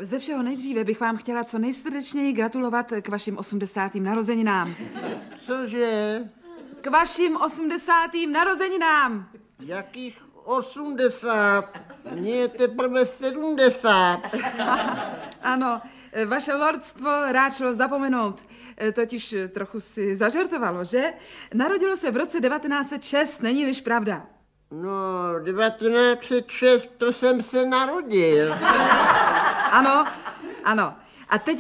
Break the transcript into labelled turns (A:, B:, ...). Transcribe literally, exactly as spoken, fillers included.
A: Ze všeho nejdříve bych vám chtěla co nejsrdečněji gratulovat k vašim osmdesátým narozeninám.
B: Cože?
A: K vašim osmdesátým narozeninám.
B: Jakých osmdesát? Mně je teprve sedmdesát.
A: Ano, vaše lordstvo rád šlo zapomenout. Totiž trochu si zažartovalo, že? Narodilo se v roce devatenáct set šest, není-liž pravda?
B: No, devatenáct set šest, to jsem se narodil.
A: Ano, ano. A teď